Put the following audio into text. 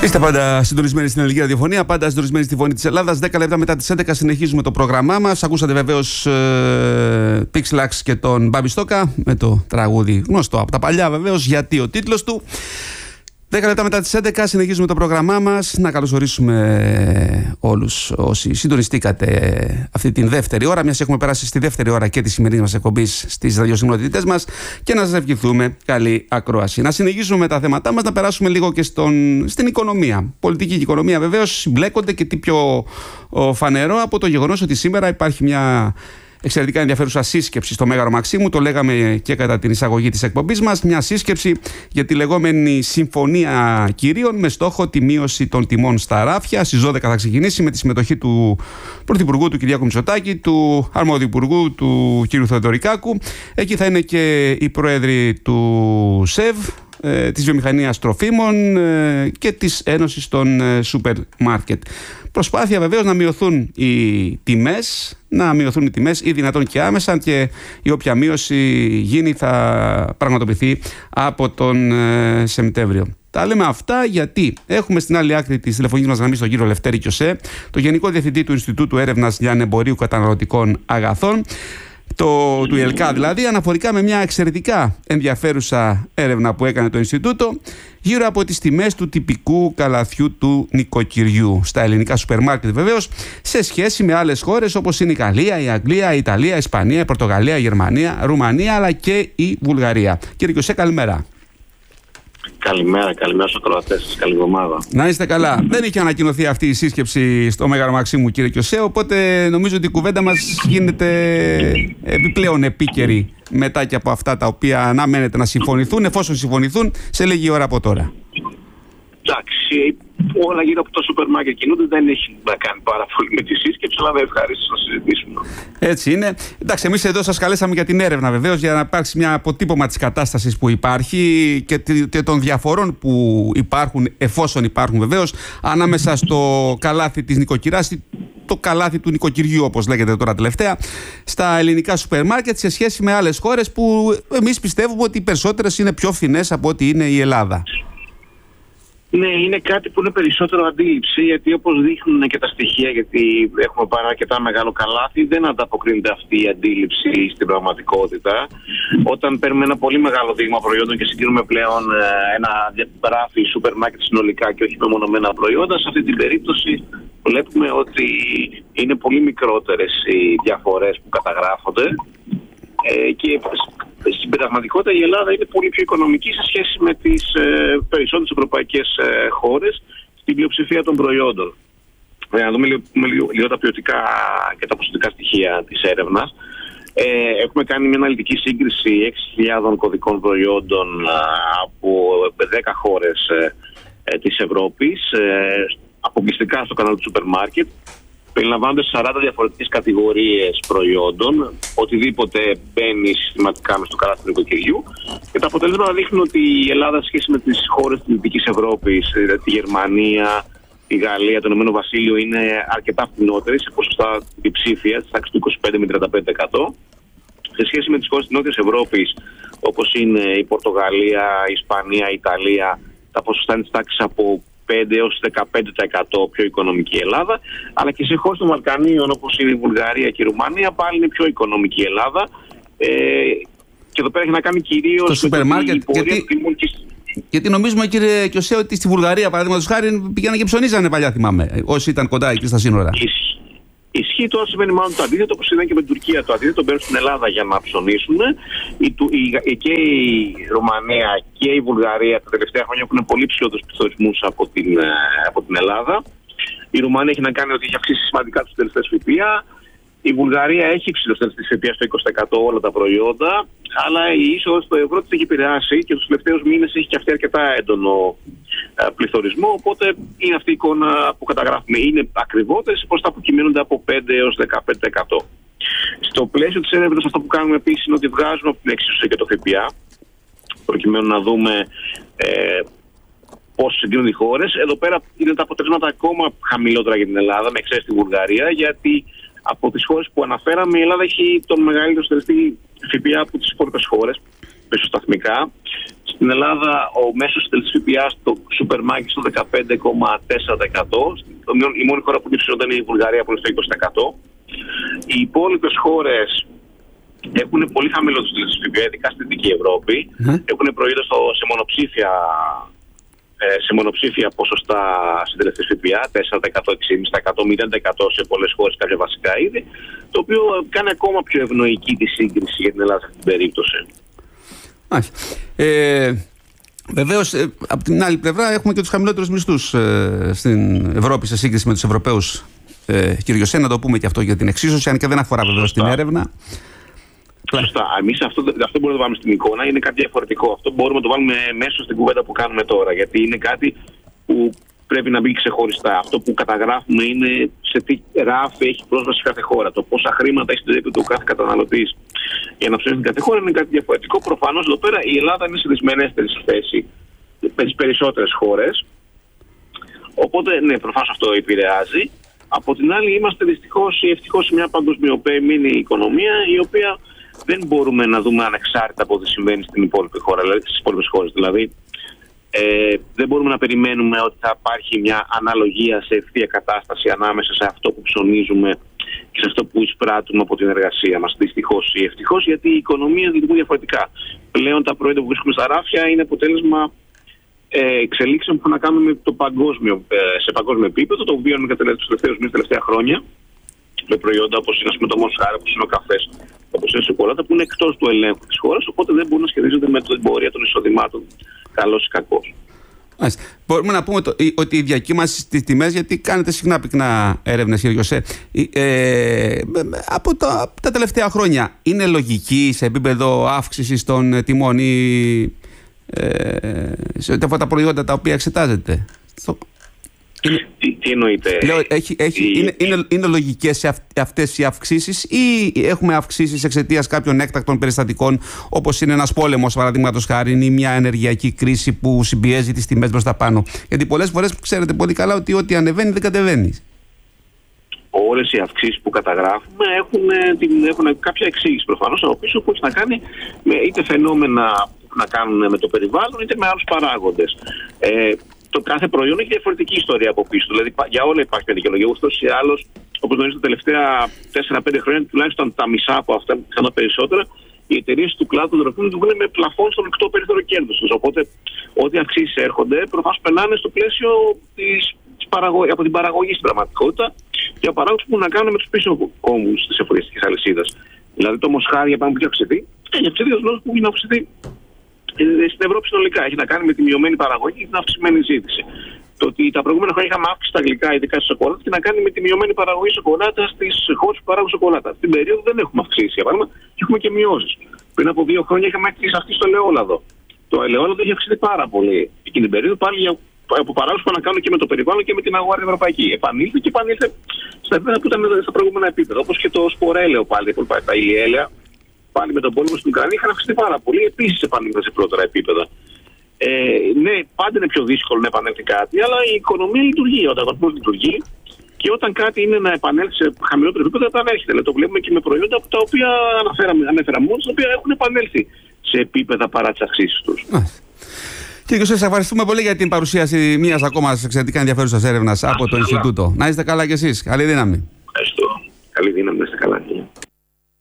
Είστε πάντα συντονισμένοι στην ελληνική ραδιοφωνία, πάντα συντονισμένοι στη φωνή της Ελλάδας. 10 λεπτά μετά τις 11 συνεχίζουμε το πρόγραμμά μας. Ακούσατε βεβαίως Pixelax και τον Μπάμπη Στόκα με το τραγούδι γνωστό από τα παλιά βεβαίως, γιατί ο τίτλος του. 10 λεπτά μετά τις 11 συνεχίζουμε το πρόγραμμά μας. Να καλωσορίσουμε όλους όσοι συντονιστήκατε αυτή την δεύτερη ώρα, μιας έχουμε περάσει στη δεύτερη ώρα και τη σημερινή μας εκπομπής στις ραδιοσυχνότητες μας, και να σας ευχηθούμε καλή ακρόαση. Να συνεχίσουμε με τα θέματά μας, να περάσουμε λίγο και στην οικονομία. Πολιτική και οικονομία βεβαίως συμπλέκονται, και τι πιο φανερό από το γεγονός ότι σήμερα υπάρχει μια εξαιρετικά ενδιαφέρουσα σύσκεψη στο Μέγαρο Μαξίμου. Το λέγαμε και κατά την εισαγωγή της εκπομπής μας. Μια σύσκεψη για τη λεγόμενη Συμφωνία Κυρίων με στόχο τη μείωση των τιμών στα ράφια. Στις 12 θα ξεκινήσει με τη συμμετοχή του Πρωθυπουργού του Κυριάκου Μητσοτάκη, του Αρμόδιου Υπουργού του κ. Θεοδωρικάκου. Εκεί θα είναι και οι πρόεδροι του ΣΕΒ, της Βιομηχανίας Τροφίμων και της Ένωσης των Σούπερ Μάρκετ. Προσπάθεια βεβαίως να μειωθούν οι τιμές ή δυνατόν και άμεσα, και η όποια μείωση γίνει θα πραγματοποιηθεί από τον Σεπτέμβριο. Τα λέμε αυτά γιατί έχουμε στην άλλη άκρη της τηλεφωνικής μας γραμμής τον κύριο Λευτέρη Κιωσέ, το Γενικό Διευθυντή του Ινστιτούτου Έρευνας Λιανεμπορίου Καταναλωτικών Αγαθών, του ΕΛΚΑ δηλαδή, αναφορικά με μια εξαιρετικά ενδιαφέρουσα έρευνα που έκανε το Ινστιτούτο γύρω από τις τιμές του τυπικού καλαθιού του νοικοκυριού στα ελληνικά σούπερ μάρκετ, βεβαίως, σε σχέση με άλλες χώρες όπως είναι η Γαλλία, η Αγγλία, η Ιταλία, η Ισπανία, η Πορτογαλία, η Γερμανία, Ρουμανία αλλά και η Βουλγαρία. Κύριε Κιωσέ, καλημέρα. Καλημέρα στους ακροατές σας, καλή εβδομάδα. Να είστε καλά. Δεν είχε ανακοινωθεί αυτή η σύσκεψη στο Μέγαρο Μαξίμου, κύριε Κιωσέ, οπότε νομίζω ότι η κουβέντα μας γίνεται επιπλέον επίκαιρη μετά και από αυτά τα οποία αναμένεται να συμφωνηθούν, εφόσον συμφωνηθούν σε λίγη ώρα από τώρα. Εντάξει, όλα γύρω από το σούπερ μάρκετ κινούνται, δεν έχει να κάνει πάρα πολύ με τη σύσκεψη, αλλά δεν ευχαρίστω να συζητήσουμε. Έτσι είναι. Εντάξει, εμείς εδώ σας καλέσαμε για την έρευνα βεβαίως, για να υπάρξει μια αποτύπωμα της κατάστασης που υπάρχει και των διαφορών που υπάρχουν, εφόσον υπάρχουν βεβαίως, ανάμεσα στο καλάθι της νοικοκυράς, το καλάθι του νοικοκυριού, όπως λέγεται τώρα τελευταία, στα ελληνικά σούπερ μάρκετ σε σχέση με άλλες χώρες που εμείς πιστεύουμε ότι οι περισσότερες είναι πιο φθηνές από ό,τι είναι η Ελλάδα. Ναι, είναι κάτι που είναι περισσότερο αντίληψη, γιατί όπως δείχνουν και τα στοιχεία, γιατί έχουμε πάρα αρκετά μεγάλο καλάθι, δεν ανταποκρίνεται αυτή η αντίληψη στην πραγματικότητα. Όταν παίρνουμε ένα πολύ μεγάλο δείγμα προϊόντων και συγκρίνουμε πλέον ένα ράφι σούπερ μάρκετ συνολικά και όχι μεμονωμένα προϊόντα, σε αυτή την περίπτωση βλέπουμε ότι είναι πολύ μικρότερες οι διαφορές που καταγράφονται και στην πραγματικότητα η Ελλάδα είναι πολύ πιο οικονομική σε σχέση με τις περισσότερες ευρωπαϊκές χώρες στην πλειοψηφία των προϊόντων. Να δούμε λίγο τα ποιοτικά και τα ποσοτικά στοιχεία της έρευνας. Έχουμε κάνει μια αναλυτική σύγκριση 6.000 κωδικών προϊόντων από 10 χώρες της Ευρώπης, αποκλειστικά στο κανάλι του σούπερ μάρκετ. Περιλαμβάνονται 40 διαφορετικές κατηγορίες προϊόντων, οτιδήποτε μπαίνει συστηματικά μες στο καλάθι του νοικοκυριού. Και τα αποτελέσματα δείχνουν ότι η Ελλάδα, σε σχέση με τις χώρες της Δυτικής Ευρώπης, τη Γερμανία, τη Γαλλία, το Ηνωμένο Βασίλειο, είναι αρκετά φθηνότερη σε ποσοστά διψήφια, της τάξης του 25 με 35%. Σε σχέση με τις χώρες της Νότιας Ευρώπης, όπως είναι η Πορτογαλία, η Ισπανία, η Ιταλία, τα ποσοστά είναι της τάξης από 5 έως 15% πιο οικονομική η Ελλάδα, αλλά και σε χώρες των Βαλκανίων όπως είναι η Βουλγαρία και η Ρουμανία πάλι είναι πιο οικονομική η Ελλάδα. Και εδώ πέρα έχει να κάνει κυρίως το σούπερ μάρκετ. Γιατί νομίζουμε, κύριε Κιωσέ, ότι στη Βουλγαρία, παραδείγματος χάρη, πήγαιναν και ψωνίζανε παλιά, θυμάμαι, όσοι ήταν κοντά εκεί στα σύνορα. Ισχύει τώρα, σημαίνει μάλλον το αντίθετο, όπως συμβαίνει και με την Τουρκία. Το αντίθετο, μπαίνουν στην Ελλάδα για να ψωνίσουν. Και η Ρουμανία και η Βουλγαρία τα τελευταία χρόνια έχουν πολύ ψηλότερους πληθωρισμούς από την Ελλάδα. Η Ρουμανία έχει να κάνει ότι έχει αυξήσει σημαντικά τους συντελεστές ΦΠΑ. Η Βουλγαρία έχει υψηλότερους συντελεστές ΦΠΑ στο 20% όλα τα προϊόντα. Αλλά η είσοδος στο ευρώ της έχει επηρεάσει και τους τελευταίους μήνες έχει και αυτή αρκετά έντονο πληθωρισμό. Οπότε είναι αυτή η εικόνα που καταγράφουμε. Είναι ακριβότερες ποσοστά που κυμαίνονται από 5 έως 15%. Στο πλαίσιο της έρευνας, αυτό που κάνουμε επίσης είναι ότι βγάζουμε από την εξίσωση και το ΦΠΑ, προκειμένου να δούμε πώς συγκρίνονται οι χώρες. Εδώ πέρα είναι τα αποτελέσματα ακόμα χαμηλότερα για την Ελλάδα, με εξαίρεση τη Βουλγαρία, γιατί από τις χώρες που αναφέραμε η Ελλάδα έχει τον μεγαλύτερο συντελεστή ΦΠΑ από τις υπόλοιπες χώρες, μεσοσταθμικά. Στην Ελλάδα ο μέσος τελής ΦΠΑ στο σούπερ μάρκετ στο 15,4%. Η μόνη χώρα που είναι υψηλότερα είναι η Βουλγαρία που είναι στο 20%. Οι υπόλοιπες χώρες έχουν πολύ χαμηλό τους τελής ΦΠΑ, ειδικά στην Δυτική Ευρώπη. Έχουν προϊόντα σε μονοψήφια ποσοστά συντελεστές ΦΠΑ, 4%, 6,5%, 0% σε πολλές χώρες, κάποια βασικά είδη, το οποίο κάνει ακόμα πιο ευνοϊκή τη σύγκριση για την Ελλάδα σε αυτήν την περίπτωση. Βεβαίως, από την άλλη πλευρά έχουμε και τους χαμηλότερους μισθούς στην Ευρώπη σε σύγκριση με τους Ευρωπαίους. Κύριο Σένα, να το πούμε και αυτό για την εξίσωση, αν και δεν αφορά βεβαίως την έρευνα. Σωστά. Εμείς αυτό μπορούμε να το βάλουμε στην εικόνα, είναι κάτι διαφορετικό. Αυτό μπορούμε να το βάλουμε μέσω στην κουβέντα που κάνουμε τώρα, γιατί είναι κάτι που πρέπει να μπει ξεχωριστά. Αυτό που καταγράφουμε είναι σε τι ράφι έχει πρόσβαση κάθε χώρα. Το πόσα χρήματα έχει στο δίπλα του κάθε καταναλωτής για να ψηφίσει την κάθε χώρα είναι κάτι διαφορετικό. Προφανώς εδώ πέρα η Ελλάδα είναι σε δυσμενέστερη θέση με τις περισσότερες χώρες. Οπότε, ναι, προφανώς αυτό επηρεάζει. Από την άλλη, είμαστε δυστυχώς ή ευτυχώς σε μια παγκοσμιοποιημένη οικονομία, η οποία δεν μπορούμε να δούμε ανεξάρτητα από ό,τι συμβαίνει στην υπόλοιπη χώρα, δηλαδή στις υπόλοιπες χώρες. Δηλαδή, δεν μπορούμε να περιμένουμε ότι θα υπάρχει μια αναλογία σε ευθεία κατάσταση ανάμεσα σε αυτό που ψωνίζουμε και σε αυτό που εισπράττουμε από την εργασία μας. Δυστυχώς ή ευτυχώς, γιατί οι οικονομίες λειτουργούν διαφορετικά. Πλέον τα προϊόντα που βρίσκουμε στα ράφια είναι αποτέλεσμα εξελίξεων που έχουν να κάνουν με το σε παγκόσμιο επίπεδο. Το βιώνουμε τους τελευταίους μήνες, τελευταία χρόνια. Με προϊόντα όπως είναι το μοσχάρι, όπως είναι ο καφές, όπως είναι η σοκολάτα, που είναι εκτός του ελέγχου της χώρας, οπότε δεν μπορούν να σχετίζονται με την πορεία των εισοδημάτων, καλός ή κακός. Μπορούμε να πούμε ότι η διακύμανση στις τιμές, γιατί κάνετε συχνά πυκνά έρευνες, κύριε Γιωσέ, από τα τελευταία χρόνια, είναι λογική σε επίπεδο αύξησης των τιμών ή σε ό,τι αφορά τα προϊόντα τα οποία εξετάζετε? Τι εννοείτε? Λέω, είναι λογικές αυτές οι αυξήσεις ή έχουμε αυξήσεις εξαιτίας κάποιων έκτακτων περιστατικών, όπως είναι ένας πόλεμος, παραδείγματος χάρη, ή μια ενεργειακή κρίση που συμπιέζει τις τιμές προς τα πάνω? Γιατί πολλές φορές ξέρετε πολύ καλά ότι ό,τι ανεβαίνει δεν κατεβαίνει. Όλες οι αυξήσεις που καταγράφουμε έχουν κάποια εξήγηση προφανώς από πίσω, που έχει να κάνει με είτε φαινόμενα να κάνουν με το περιβάλλον είτε με άλλους παράγοντες. Το κάθε προϊόν έχει διαφορετική ιστορία από πίσω. Δηλαδή για όλα υπάρχει μια δικαιολογία. Ούτως ή άλλως, όπως γνωρίζετε, τα τελευταία 4-5 χρόνια, τουλάχιστον τα μισά από αυτά, πιθανά περισσότερα, οι εταιρείες του κλάδου των τροφίμων δουλεύουν με πλαφόν στο μεικτό περιθώριο κέρδους τους. Οπότε, ό,τι αυξήσεις έρχονται, προφανώς περνάνε στο πλαίσιο από την παραγωγή στην πραγματικότητα για παράγοντες που έχουν να κάνουν με τους πίσω κόμβους της εφοδιαστικής αλυσίδας. Δηλαδή, το μοσχάρι, για παράδειγμα, που έχει αυξηθεί, έχει αυξηθεί ως λόγος που έχει αυξηθεί στην Ευρώπη συνολικά. Έχει να κάνει με τη μειωμένη παραγωγή και την αυξημένη ζήτηση. Το ότι τα προηγούμενα χρόνια είχαμε αύξηση στα γλυκά, ειδικά στη σοκολάτα, έχει να κάνει με τη μειωμένη παραγωγή σοκολάτα στις χώρες που παράγουν σοκολάτα. Στην περίοδο δεν έχουμε αυξήσει, για παράδειγμα, και έχουμε και μειώσεις. Πριν από 2 χρόνια είχαμε αυξήσει στο ελαιόλαδο. Το ελαιόλαδο έχει αυξηθεί πάρα πολύ. Εκείνη την περίοδο πάλι από παράγοντες που είχαν να κάνουν και με το περιβάλλον και με την αγορά ευρωπαϊκή. Επανήλθε στα επίπεδα που ήταν στα προηγούμενα επίπεδα. Όπως και το σπορέλαιο πάλι, τα ηλιέλαια. Πάλι με τον πόλεμο στην Ουκρανία είχαν αυξηθεί πάρα πολύ. Επίσης επανήλθαν σε πρώτερα επίπεδα. Ναι, πάντα είναι πιο δύσκολο να επανέλθει κάτι, αλλά η οικονομία λειτουργεί, ο ανταγωνισμός λειτουργεί και όταν κάτι είναι να επανέλθει σε χαμηλότερο επίπεδο, επανέρχεται. Δηλαδή, το βλέπουμε και με προϊόντα τα οποία ανέφερα μόλις, τα οποία έχουν επανέλθει σε επίπεδα παρά τις αυξήσεις τους. Κύριε Γιωσέ, σας ευχαριστούμε πολύ για την παρουσίαση μιας ακόμα εξαιρετικά ενδιαφέρουσας έρευνας από το Ινστιτούτο. Να είστε καλά κι εσείς. Καλή δύναμη. Ευχαριστώ. Καλή δύναμη.